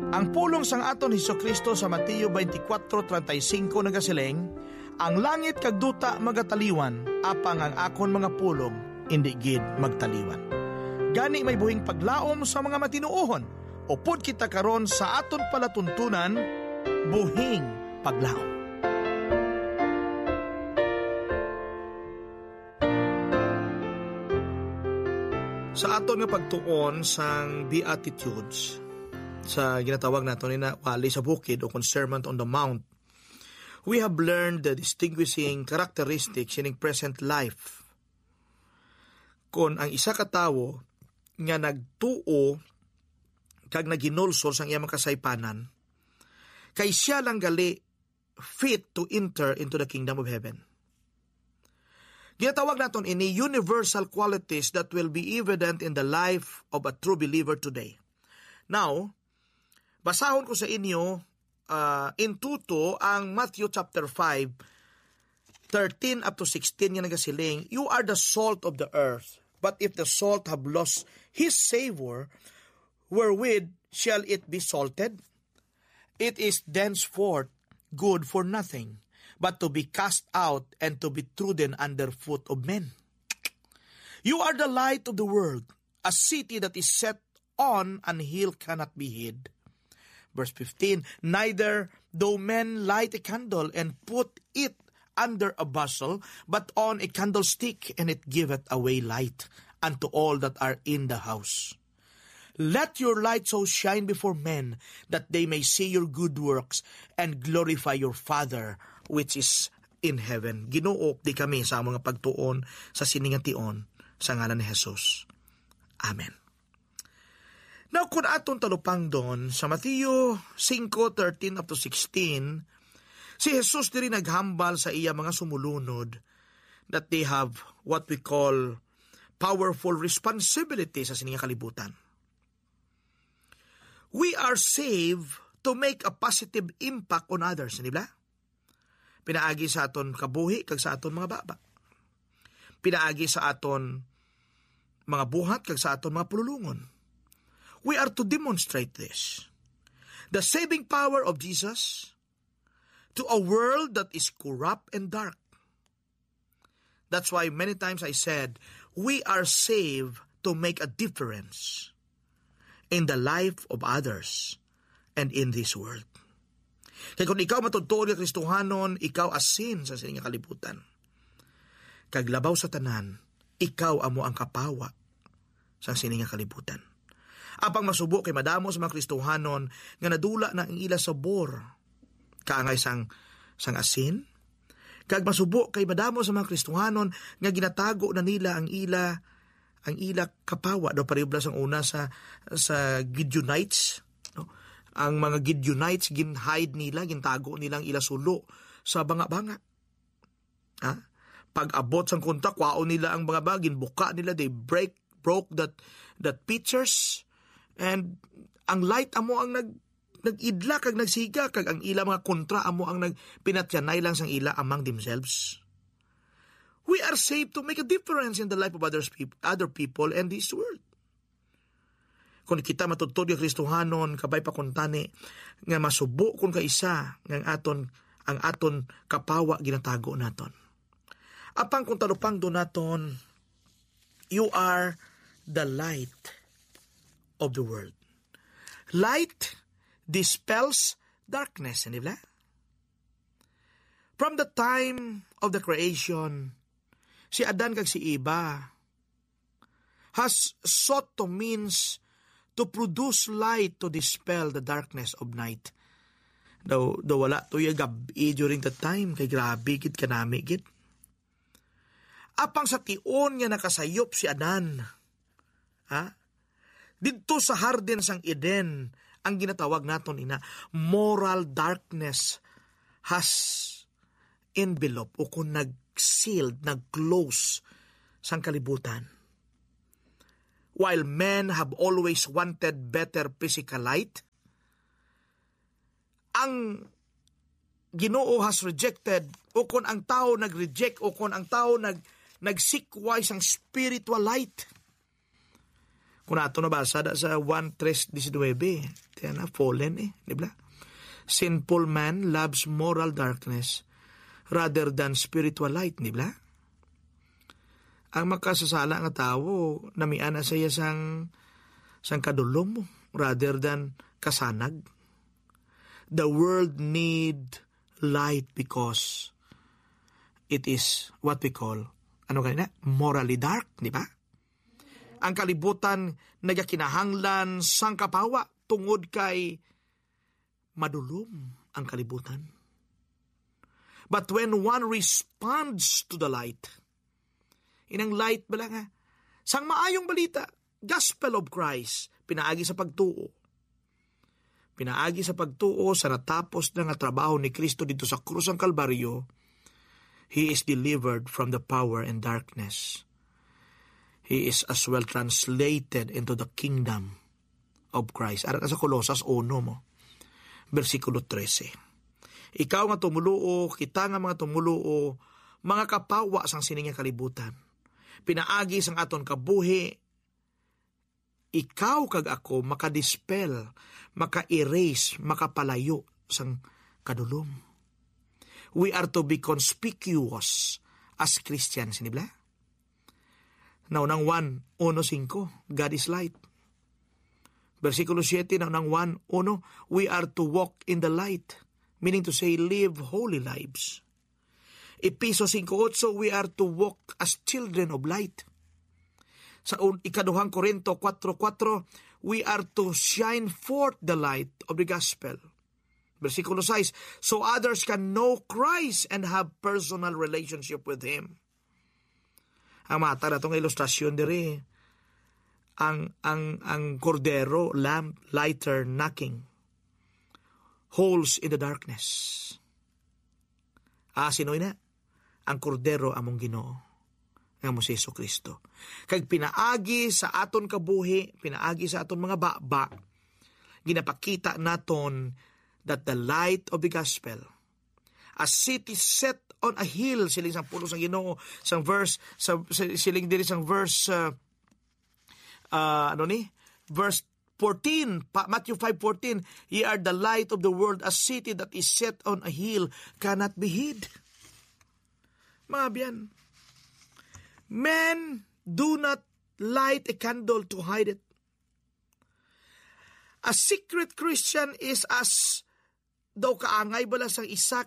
Ang pulong sang aton Hesukristo sa Mateo 24:35 nagasiling, ang langit kag duta magataliwan, apang ang akon mga pulong indi gid magtaliwan. Gani may buhing paglaom sa mga matinuohon, upod kita karon sa aton palatuntunan, buhing paglaom. Sa aton nga pagtuon sang Beatitudes, sa ginatawag nato ni na wali sa bukid o Sermon on the Mount, we have learned the distinguishing characteristics in present life. Kung ang isa ka tawo nga nagtuo kag naginulsol sang iyang kasaypanan, kay siya lang gali fit to enter into the kingdom of heaven. Ginatawag naton ini universal qualities that will be evident in the life of a true believer today. Now, basahon ko sa inyo in tuto ang Matthew chapter 5, 13 up to 16 nga nagasiling, you are the salt of the earth, but if the salt have lost his savor, wherewith shall it be salted? It is thenceforth good for nothing, but to be cast out and to be trodden under foot of men. You are the light of the world. A city that is set on an hill cannot be hid. Verse 15, neither do men light a candle and put it under a bushel, but on a candlestick, and it giveth away light unto all that are in the house. Let your light so shine before men, that they may see your good works and glorify your Father which is in heaven. Ginoo di kami sa mga pagtuon sa siningation sa ngalan ni Jesus. Amen. Now, kung aton talupang doon sa Mateo 5:13 up to 16, si Jesus diri naghambal sa iya mga sumulunod that they have what we call powerful responsibility sa sininga kalibutan. We are saved to make a positive impact on others, di ba? Pinaagi sa aton kabuhi kag sa aton mga baba. Pinaagi sa aton mga buhat kag sa aton mga pululungon. We are to demonstrate this. The saving power of Jesus to a world that is corrupt and dark. That's why many times I said, we are saved to make a difference in the life of others and in this world. Kaya kung ikaw matutuo nga Kristohanon, ikaw asin sa sininga kalibutan. Kaglabaw sa tanan, ikaw amo ang kapawa sa sininga kalibutan. Apang masubo kay madamo sa mga Kristohanon nga nadula na ang ila sabor, kaangay sang asin. Kag masubo kay madamo sa mga Kristohanon nga ginatago na nila ang ila kapawa daw paribla sang una sa Gideonites, no? Ang mga Gideonites ginhide nila, gintago nilang ila sulo sa banga-banga. Pag abot sang kunta, kwao nila ang mga bagin, buka nila, they broke that pitchers, and ang light amo ang nag-idla kag nagsiga, kag ang ila mga kontra amo ang pinatyanay lang sang ila among themselves. We are saved to make a difference in the life of other people and this world. Kung kita matutod yung Kristohanon, kabay pa kuntani, nga masubo kung kaisa, ang aton kapawa ginatago naton. Apang kung talupang do naton, you are the light of the world. Light dispels darkness, hindi ba? From the time of the creation, si Adan kag si Eva has sought to means to produce light to dispel the darkness of night. Daw wala to yung gabi during that time, kay grabe gid kanami gid. Apang sa tion nga nakasayop si Adan, didto sa harden sang Eden, ang ginatawag naton ina, moral darkness has envelope o kung nag-sealed, nag-close sang kalibutan. While men have always wanted better physical light, ang Ginoo has rejected, o kung ang tao nag-reject, o kung ang tao nag-seek wise ang spiritual light. Kung nato nabasa sa 1:3-19, tiyan na, fallen di ba? Sinful man loves moral darkness rather than spiritual light, di ba? Ang makasasala nga tao, namian na siya sang kadulom rather than kasanag. The world need light because it is what we call, morally dark, di ba? Ang kalibutan nagakinahanglan sang kapawa tungod kay madulom ang kalibutan. But when one responds to the light, inang light bala nga, sang maayong balita, gospel of Christ, pinaagi sa pagtuo. Pinaagi sa pagtuo sa natapos na nga trabaho ni Kristo dito sa krus ang Kalbaryo, He is delivered from the power and darkness. He is as well translated into the kingdom of Christ. Ara sa Colosas 1 mo, versikulo 13. Ikaw nga tumuluo, kita nga mga tumuluo, mga kapawa sang sining nga kalibutan. Pinaagi sang aton kabuhi, ikaw kag ako makadispel, maka-erase, makapalayo sang kadulom. We are to be conspicuous as Christians, hindi ba? Naunang 1:1-5, God is light. Versikulo 7, naunang 1:1, we are to walk in the light, meaning to say, live holy lives. Efeso 5:8, we are to walk as children of light. Sa ikaduhang Korinto 4:4, we are to shine forth the light of the gospel. Versikulo 6, so others can know Christ and have personal relationship with Him. Ang mata na itong ilustrasyon diri, ang kordero, lamp, lighter, knocking, holes in the darkness. Sinoy na? Ang kordero among Ginoo, nga mo si Jesucristo. Kag pinaagi sa aton kabuhi, pinaagi sa aton mga baba, ginapakita naton that the light of the gospel, a city set on a hill, siling sang pulo sang Ginoo, sang verse, siling diri sang verse, verse 14, Matthew 5:14, ye are the light of the world, a city that is set on a hill cannot be hid. Mabiyan, men do not light a candle to hide it. A secret Christian is as daw kaangay bala sang isa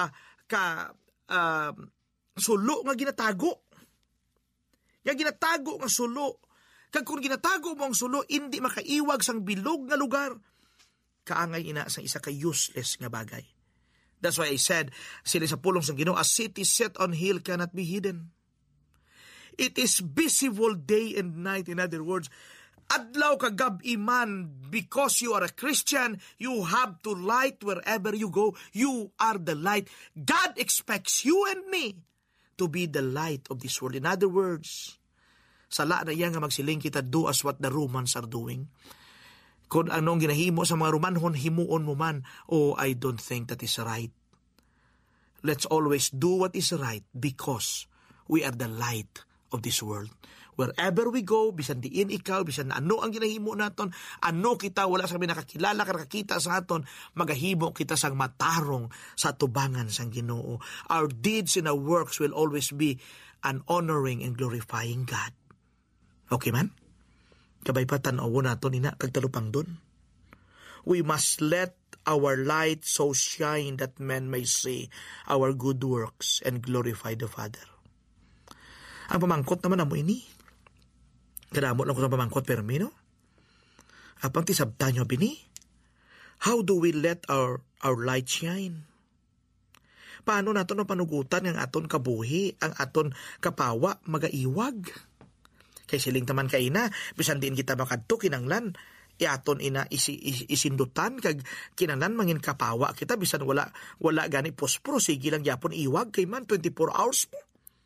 sulo nga ginatago. Nga ginatago nga sulo. Kag kung ginatago mo ang sulo, hindi makaiwag sang bilog nga lugar. Kaangay ina sang isa ka useless nga bagay. That's why I said, sila sa pulong sang Ginoo, a city set on hill cannot be hidden. It is visible day and night. In other words, adlaw kagab iman, because you are a Christian, you have to light wherever you go. You are the light. God expects you and me to be the light of this world. In other words, sala na yan nga magsiling kita, do as what the Romans are doing. Kung anong ginahimo sa mga Romanhon, himuon mo man, I don't think that is right. Let's always do what is right because we are the light of this world. Wherever we go, bisan diin ikaw, bisan na ano ang ginahimo naton, ano kita, wala sa nakakilala, nakakita sa aton, magahimo kita sang matarong sa tubangan sang Ginoo. Our deeds and our works will always be an honoring and glorifying God. Okay man? Kabay pa tanaw naton ina, kagtalupang dun. We must let our light so shine that men may see our good works and glorify the Father. Ang pamangkot naman mo ini. Kadamot lang ko sa pamangkot permino. Apang tisabta nyo bini. How do we let our light shine? Paano naton ang panugutan ng aton kabuhi, ang aton kapawa, magaiwag? Kay siling taman kay na, bisan din kita makadto kinanglan, iaton ina isindutan, kag kinanglan mangin kapawa kita, bisan wala gani posporo, sige lang yapon iwag, kay man 24 hours mo.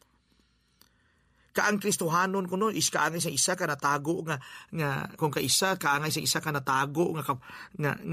Kaang Kristohanon kuno is kaangay sa isa ka natago nga kung kaisa kaangay sa isa ka natago nga